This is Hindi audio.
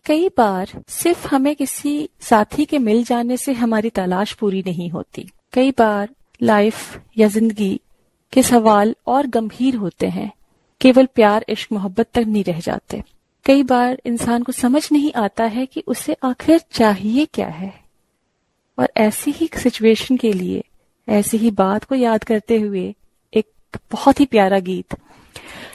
कई बार सिर्फ हमें किसी साथी के मिल जाने से हमारी तलाश पूरी नहीं होती। कई बार लाइफ या जिंदगी के सवाल और गंभीर होते हैं, केवल प्यार इश्क मोहब्बत तक नहीं रह जाते। कई बार इंसान को समझ नहीं आता है कि उसे आखिर चाहिए क्या है। और ऐसी ही सिचुएशन के लिए, ऐसी ही बात को याद करते हुए एक बहुत ही प्यारा गीत